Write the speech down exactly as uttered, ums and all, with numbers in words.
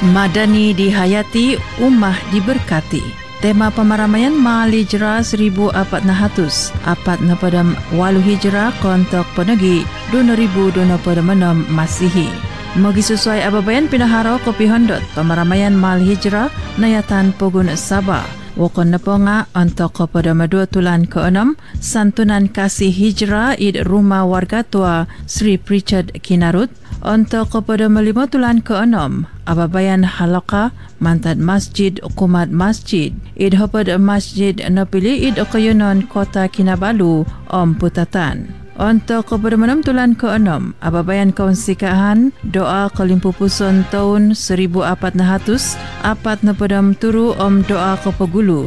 Madani dihayati, ummah diberkati. Tema pemaramaian Mal Hijrah seribu empat ratus empat pada walu Hijrah kontok penegi dua ribu dua puluh enam Masihi. Magi sesuai ababayan pinaharo kopi hondot pemaramaian Mal Hijrah nayatan Pogun Sabah. Wakon neponga untuk kepada dua tulan keenam santunan kasih hijrah id rumah warga tua Sri Pritchard Kinarut untuk kepada lima tulan keenam ababayan halaka mantad masjid ukumat masjid id hopad masjid napili id okayunon kota Kinabalu Om Putatan. Untuk kepada enam tulan keenam ababayan kaunsikahan doa kelimpupuson tahun seribu empat ratus empat pada turu om doa kepegulu